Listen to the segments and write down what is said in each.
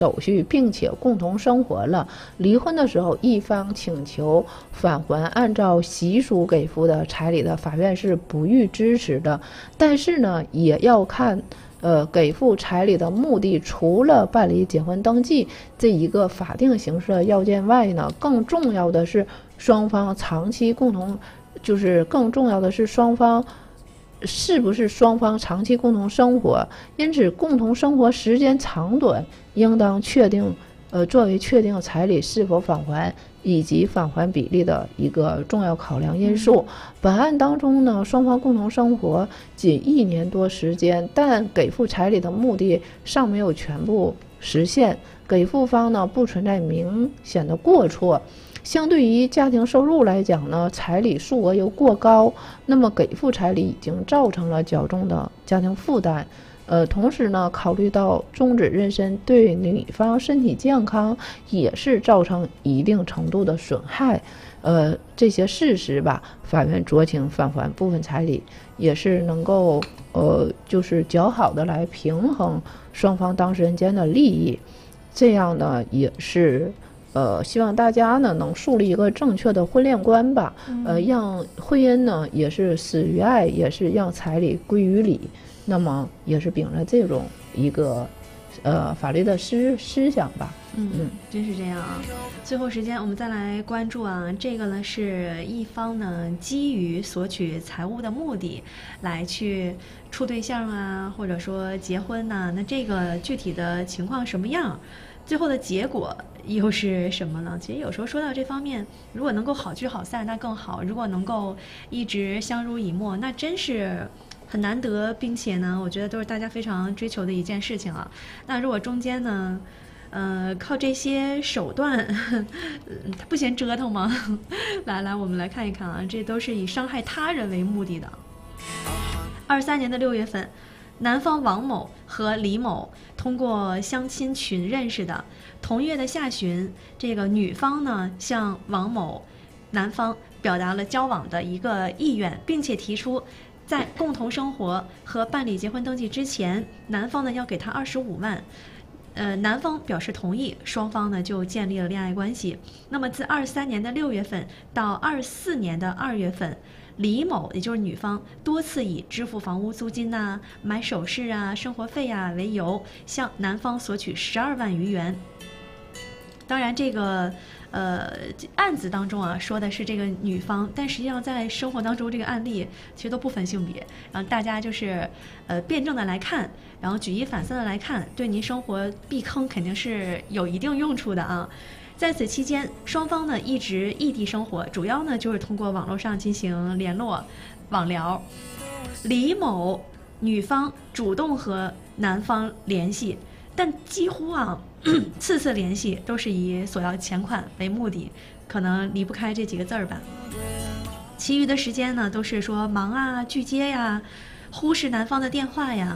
手续，并且共同生活了。离婚的时候，一方请求返还按照习俗给付的彩礼的，法院是不予支持的。但是呢，也要看给付彩礼的目的，除了办理结婚登记这一个法定形式的要件外呢，更重要的是双方长期共同，更重要的是双方是不是双方长期共同生活。因此，共同生活时间长短应当确定，作为确定彩礼是否返还以及返还比例的一个重要考量因素。本案当中呢，双方共同生活仅1年多时间，但给付彩礼的目的尚没有全部实现，给付方呢不存在明显的过错。相对于家庭收入来讲呢，彩礼数额又过高，那么给付彩礼已经造成了较重的家庭负担。同时呢，考虑到终止妊娠对女方身体健康也是造成一定程度的损害，这些事实吧，法院酌情返还部分彩礼，也是能够较好的来平衡双方当事人间的利益。这样呢，也是希望大家呢能树立一个正确的婚恋观吧，让婚姻呢也是始于爱，也是让彩礼归于礼。那么也是秉着这种一个法律的思想吧。 真是这样啊。最后时间我们再来关注啊，这个呢是一方呢基于索取财物的目的来去处对象啊，或者说结婚呐，那这个具体的情况什么样，最后的结果又是什么呢？其实有时候说到这方面，如果能够好聚好散那更好，如果能够一直相濡以沫，那真是很难得，并且呢我觉得都是大家非常追求的一件事情啊。那如果中间呢靠这些手段他不嫌折腾吗？来我们来看一看啊，这都是以伤害他人为目的的。23年的6月份，男方王某和李某通过相亲群认识的。同月的下旬，这个女方呢向王某男方表达了交往的一个意愿，并且提出在共同生活和办理结婚登记之前，男方呢要给他25万。男方表示同意，双方呢就建立了恋爱关系。那么自23年的6月份到24年的2月份，李某也就是女方多次以支付房屋租金呐、买首饰啊、生活费啊为由，向男方索取12万余元。当然这个案子当中啊说的是这个女方，但实际上在生活当中这个案例其实都不分性别，然后大家就是辩证的来看，然后举一反三的来看，对您生活避坑肯定是有一定用处的啊。在此期间，双方呢一直异地生活，主要呢就是通过网络上进行联络网聊。李某女方主动和男方联系，但几乎次次联系都是以索要钱款为目的，可能离不开这几个字儿吧。其余的时间呢都是说忙啊、拒接呀、忽视男方的电话呀，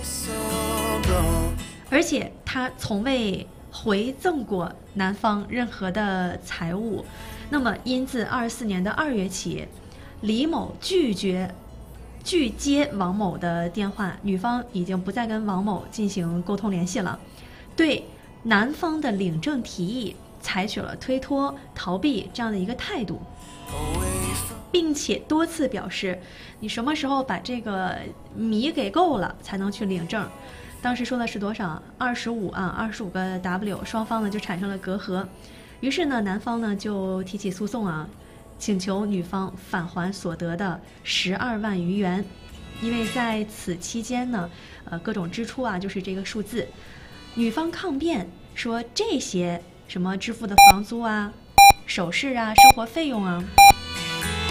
而且他从未回赠过男方任何的财物。那么因自24年的2月起，李某拒接王某的电话，女方已经不再跟王某进行沟通联系了，对男方的领证提议采取了推脱、逃避这样的一个态度，并且多次表示你什么时候把这个米给够了才能去领证。当时说的是多少？25个 W， 双方呢就产生了隔阂。于是呢，男方呢就提起诉讼啊，请求女方返还所得的12万余元。因为在此期间呢，各种支出啊就是这个数字。女方抗辩说这些什么支付的房租啊、首饰啊、生活费用啊。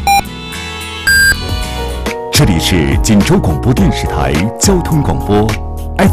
这里是锦州广播电视台交通广播